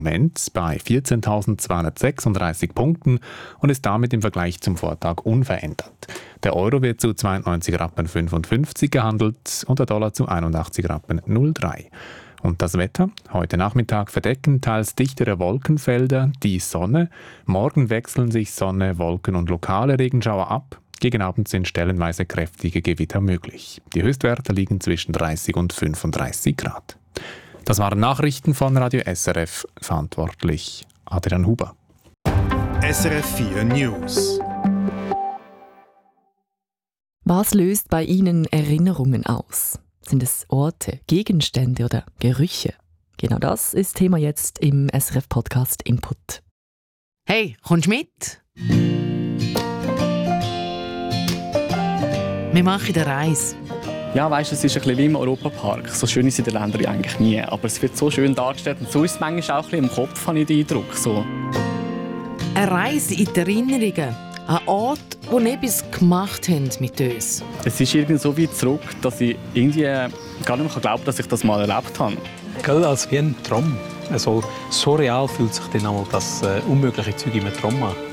Moment bei 14.236 Punkten und ist damit im Vergleich zum Vortag unverändert. Der Euro wird zu 92,55 Rappen gehandelt und der Dollar zu 81,03 Rappen. Und das Wetter? Heute Nachmittag verdecken teils dichtere Wolkenfelder die Sonne. Morgen wechseln sich Sonne, Wolken und lokale Regenschauer ab. Gegen Abend sind stellenweise kräftige Gewitter möglich. Die Höchstwerte liegen zwischen 30 und 35 Grad. Das waren Nachrichten von Radio SRF, verantwortlich Adrian Huber. SRF 4 News. Was löst bei Ihnen Erinnerungen aus? Sind es Orte, Gegenstände oder Gerüche? Genau das ist Thema jetzt im SRF-Podcast Input. Hey, kommst du mit? Wir machen eine Reise. Ja, weißt, es ist ein bisschen wie im Europapark. So schön ist es in den Ländern eigentlich nie. Aber es wird so schön dargestellt. Und so ist es manchmal auch ein bisschen im Kopf, habe ich den Eindruck. So. Eine Reise in die Erinnerungen. Ein Ort, wo etwas gemacht haben mit uns. Es ist irgendwie so weit zurück, dass ich irgendwie gar nicht mehr glauben kann, dass ich das mal erlebt habe. Gell, als wie ein Traum. Also, so real fühlt sich dann einmal das unmögliche Zeug im Traum an.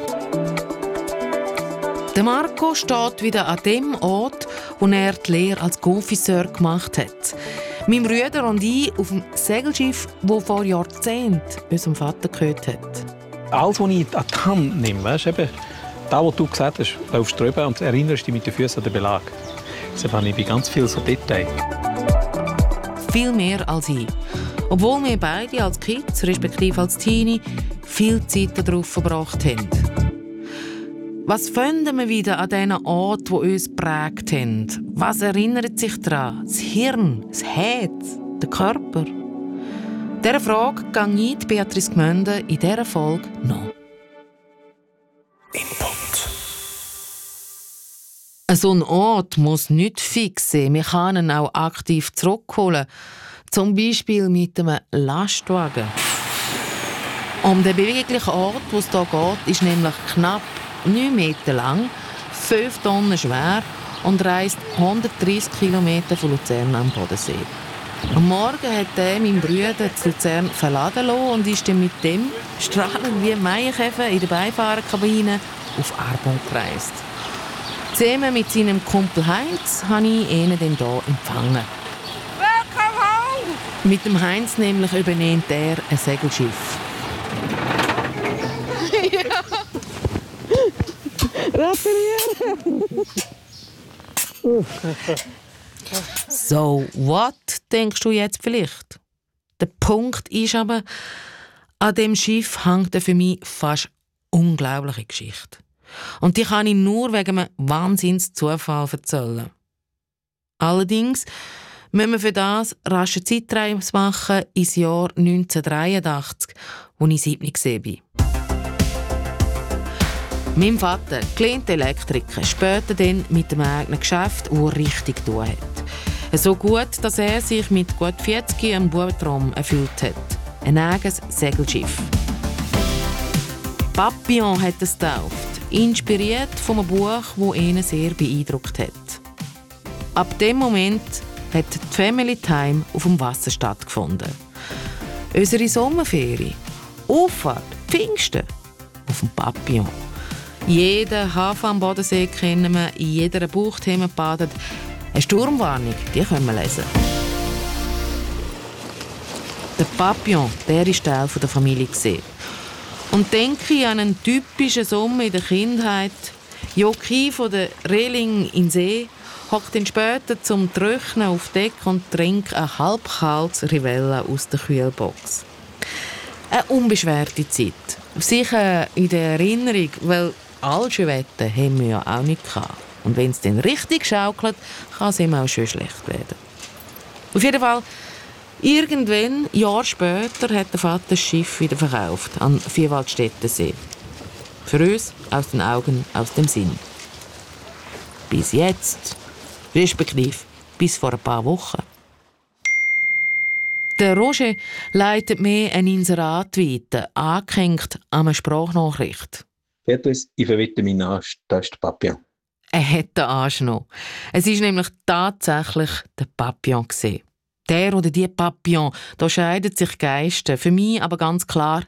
Der Marco steht wieder an dem Ort, wo er die Lehre als Confiseur gemacht hat. Mein Bruder und ich auf dem Segelschiff, das vor Jahrzehnten unserem Vater gehört hat. Alles, was ich an die Hand nehme, weißt, eben, das, was du gesagt hast, laufst drüber und erinnerst dich mit den Füßen an den Belag. Deshalb habe ich bei ganz vielen so Details. Viel mehr als ich. Obwohl wir beide als Kids, respektive als Teenie, viel Zeit darauf verbracht haben. Was finden wir wieder an diesen Orten, die uns geprägt haben? Was erinnert sich daran? Das Hirn, das Herz, der Körper? Dieser Frage gehe ich Beatrice Gmünde in dieser Folge noch. Input. So ein Ort muss nicht fix sein. Wir können ihn auch aktiv zurückholen. Zum Beispiel mit einem Lastwagen. Um den beweglichen Ort, wo es hier geht, ist nämlich knapp 9 Meter lang, 5 Tonnen schwer und reist 130 Kilometer von Luzern am Bodensee. Am Morgen hat er meinen Bruder zu Luzern verladen lassen und ist dann mit dem, strahlend wie ein Maienkäfer in der Beifahrerkabine, auf Aargau gereist. Zusammen mit seinem Kumpel Heinz habe ich ihn dann hier empfangen. Welcome home! Mit dem Heinz nämlich übernimmt er ein Segelschiff. Ja. Reparieren! So, what, denkst du jetzt vielleicht? Der Punkt ist aber, an dem Schiff hängt eine für mich fast unglaubliche Geschichte. Und die kann ich nur wegen einem Wahnsinnszufall erzählen. Allerdings müssen wir für das rasche Zeitreise machen ins Jahr 1983, wo ich 7 war. Mein Vater, gelernter Elektriker, später dann mit dem eigenen Geschäft, das richtig zu tun hat. So gut, dass er sich mit gut 40 am Bubentraum erfüllt hat. Ein eigenes Segelschiff. Papillon hat es getauft, inspiriert von einem Buch, das ihn sehr beeindruckt hat. Ab dem Moment hat die Family Time auf dem Wasser stattgefunden. Unsere Sommerferien, Auffahrt, Pfingsten, auf dem Papillon. Jeden Hafen am Bodensee kennen wir, in jeder Bucht haben wir gebadet. Eine Sturmwarnung, die können wir lesen. Der Papillon, der war Teil der Familie. Und denke ich an einen typischen Sommer in der Kindheit. Jockey von der Reling in den See hockt dann später zum Trocknen auf Deck und trinkt ein halbkaltes Rivella aus der Kühlbox. Eine unbeschwerte Zeit. Sicher in der Erinnerung, weil all schön Wetter haben wir ja auch nicht gehabt. Und wenn es dann richtig schaukelt, kann es ihm auch schon schlecht werden. Auf jeden Fall, irgendwann, Jahr später, hat der Vater das Schiff wieder verkauft an Vierwaldstättensee. Für uns aus den Augen, aus dem Sinn. Bis jetzt. Respektive bis vor ein paar Wochen. Der Roger leitet mir ein Inserat weiter, angehängt an eine Sprachnachricht. Beatrice, ich verwette meinen Arsch, das ist der Papillon. Er hat den Arsch noch. Es war nämlich tatsächlich der Papillon. Der oder die Papillon, da scheiden sich Geister. Für mich aber ganz klar